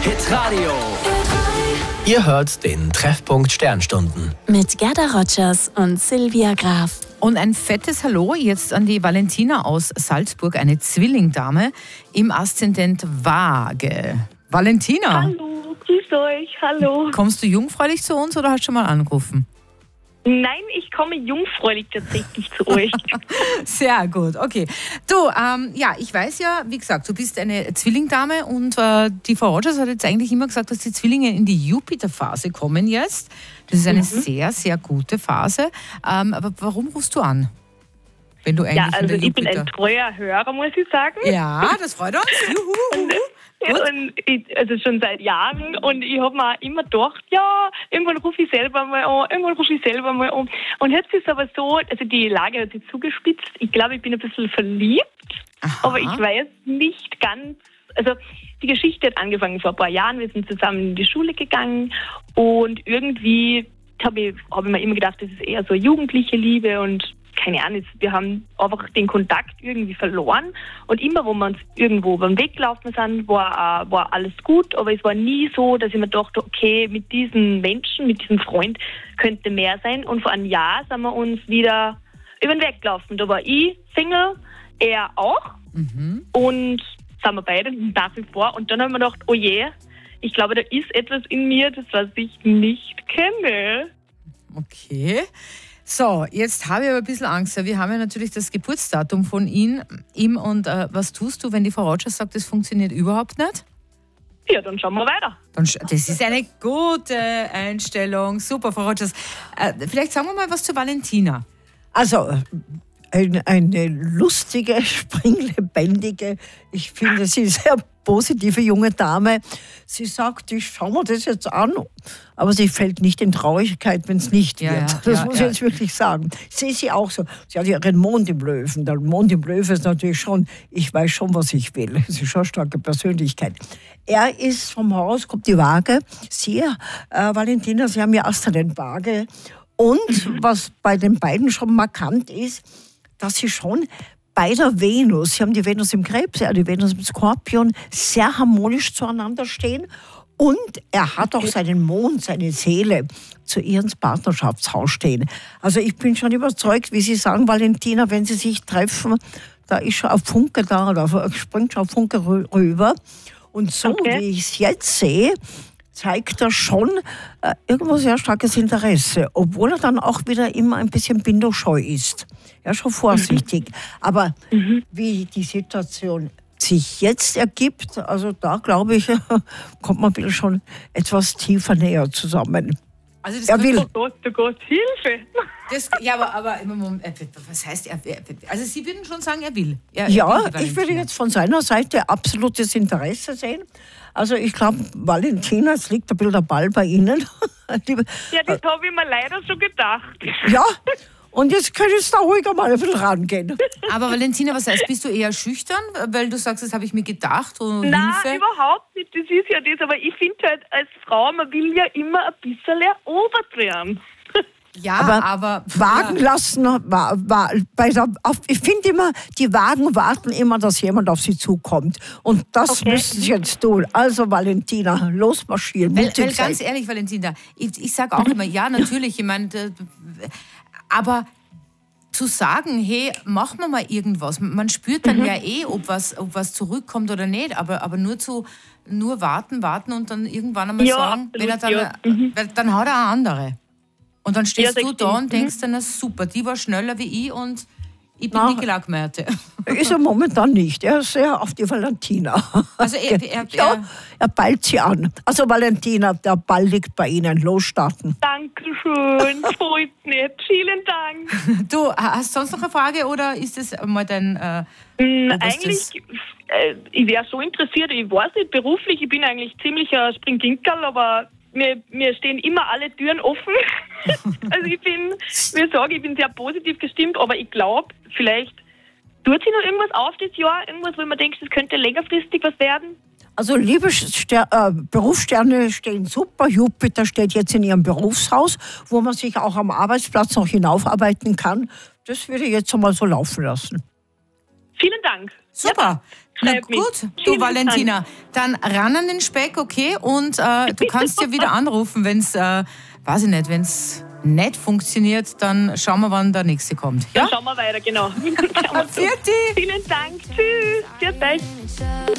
Hitradio. Ihr hört den Treffpunkt Sternstunden. Mit Gerda Rogers und Silvia Graf. Und ein fettes Hallo jetzt an die Valentina aus Salzburg, eine Zwillingdame im Aszendent Waage. Valentina. Hallo, grüß euch, hallo. Kommst du jungfräulich zu uns oder hast du schon mal angerufen? Nein, ich komme jungfräulich tatsächlich zu euch. Sehr gut, okay. Du, ich weiß ja, wie gesagt, du bist eine Zwillingdame und die Frau Rogers hat jetzt eigentlich immer gesagt, dass die Zwillinge in die Jupiter-Phase kommen jetzt. Das ist eine sehr, sehr gute Phase. Aber warum rufst du an? Wenn du eigentlich Ja, also in der ich bin ein treuer Hörer, muss ich sagen. Ja, das freut uns. Juhu. Also schon seit Jahren, und ich habe mir immer gedacht, ja, irgendwann rufe ich selber mal an. Und jetzt ist es aber so, also die Lage hat sich zugespitzt. Ich glaube, ich bin ein bisschen verliebt, aber ich weiß nicht ganz, also die Geschichte hat angefangen vor ein paar Jahren, wir sind zusammen in die Schule gegangen und irgendwie habe ich mir immer gedacht, das ist eher so jugendliche Liebe und keine Ahnung, wir haben einfach den Kontakt irgendwie verloren, und immer, wo wir uns irgendwo beim Weg gelaufen sind, war alles gut, aber es war nie so, dass ich mir dachte, okay, mit diesem Menschen, mit diesem Freund könnte mehr sein. Und vor einem Jahr sind wir uns wieder über den Weg gelaufen. Da war ich Single, er auch, und sind wir beide nach wie vor. Und dann haben wir gedacht, oh je, ich glaube, da ist etwas in mir, das was ich nicht kenne. Okay. So, jetzt habe ich aber ein bisschen Angst. Wir haben ja natürlich das Geburtsdatum von ihm. Und was tust du, wenn die Frau Rogers sagt, das funktioniert überhaupt nicht? Ja, dann schauen wir weiter. Das ist eine gute Einstellung. Super, Frau Rogers. Vielleicht sagen wir mal was zu Valentina. Also, eine lustige, springlebendige, ich finde, sie ist sehr positive junge Dame. Sie sagt, ich schaue mir das jetzt an, aber sie fällt nicht in Traurigkeit, wenn es nicht wird. Das muss ich jetzt wirklich sagen. Ich sehe sie auch so. Sie hat ihren Mond im Löwen. Der Mond im Löwen ist natürlich schon, ich weiß schon, was ich will. Sie ist schon eine starke Persönlichkeit. Er ist vom Horoskop die Waage. Sie, Valentina, Sie haben ja Aszendent Waage. Und was bei den beiden schon markant ist, dass sie schon bei der Venus, sie haben die Venus im Krebs, die Venus im Skorpion, sehr harmonisch zueinander stehen. Und er hat auch seinen Mond, seine Seele zu ihrem Partnerschaftshaus stehen. Also ich bin schon überzeugt, wie Sie sagen, Valentina, wenn Sie sich treffen, da ist schon ein Funke da, da springt schon ein Funke rüber. Und so, wie ich es jetzt sehe, zeigt er schon irgendwo sehr starkes Interesse, obwohl er dann auch wieder immer ein bisschen bindungsscheu ist. Ja, schon vorsichtig. Aber wie die Situation sich jetzt ergibt, also da glaube ich, kommt man wieder schon etwas tiefer näher zusammen. Also das er will. Oh Gott, Hilfe! Aber was heißt er? Also Sie würden schon sagen, er will. Er Ja, will ich würde jetzt von seiner Seite absolutes Interesse sehen. Also ich glaube, Valentina, es liegt ein bisschen der Ball bei Ihnen. Ja, das habe ich mir leider schon gedacht. Ja, und jetzt könntest du da ruhiger mal ein bisschen rangehen. Aber Valentina, was heißt, bist du eher schüchtern, weil du sagst, das habe ich mir gedacht und Nein, Hilfe? überhaupt nicht. Das ist ja das. Aber ich finde halt, als Frau, man will ja immer ein bisschen erobert werden. Ja, aber Wagen lassen, ich finde immer, die Wagen warten immer, dass jemand auf sie zukommt. Und das müssen sie jetzt tun. Also Valentina, losmarschieren. Weil ganz ehrlich, Valentina, ich sage auch immer, ja, natürlich, ich meine, aber zu sagen, hey, machen wir mal irgendwas, man spürt dann ja ob was zurückkommt oder nicht, aber nur warten und dann irgendwann einmal sagen, absolut, wenn er weil dann hat er eine andere. Und dann stehst du da und denkst dann, super, die war schneller wie ich und ich bin die Gelackmeierte. Ist er momentan nicht. Er ist sehr auf die Valentina. Also er ballt sie an. Also Valentina, der Ball liegt bei Ihnen. Losstarten. Dankeschön, freut mich. Vielen Dank. Du, hast du sonst noch eine Frage oder ist das mal dein... Eigentlich, ich wäre so interessiert, ich weiß nicht, beruflich, ich bin eigentlich ziemlich ein Springginkerl, aber mir stehen immer alle Türen offen. Also ich bin sehr positiv gestimmt, aber ich glaube, vielleicht tut sich noch irgendwas auf das Jahr, irgendwas, wo man denkt, es könnte längerfristig was werden. Also liebe Berufssterne stehen super. Jupiter steht jetzt in Ihrem Berufshaus, wo man sich auch am Arbeitsplatz noch hinaufarbeiten kann. Das würde ich jetzt einmal so laufen lassen. Vielen Dank. Super. Na freut mich. gut, du Vielen Valentina, dann ran an den Speck, okay? Und du kannst ja wieder anrufen, wenn es, weiß ich nicht, wenn es nicht funktioniert, dann schauen wir, wann der nächste kommt. Ja? Dann schauen wir weiter, genau. Vielen Vielen Dank. Tschüss. Tschüss.